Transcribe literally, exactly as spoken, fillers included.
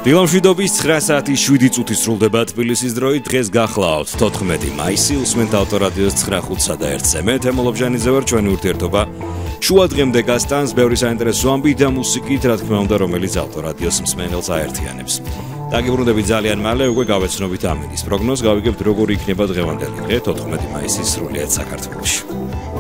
დილამშვიდობის ცხრა საათი შვიდი წუთი სრულდება თბილისის დროით. დღეს გახლავთ თოთხმეტი მაისი, უსმენთ ავტორადიოს ცხრა ხუთსა და ერთზე. მე თემო ლობჟანიძე ვარ, ჩვენი ურთიერთობა შუა დღემდე გასტანს ბევრი საინტერესო ამბით და მუსიკით, რა თქმა უნდა, რომელიც ავტორადიოს მსმენელს აერთიანებს. დაგიბრუნდებით ძალიან მალე, უკვე გავეცნობით ამინდის პროგნოზს, გავიგებთ როგორი იქნება დღევანდელი დღე თოთხმეტი მაისის სრულიად საქართველოში.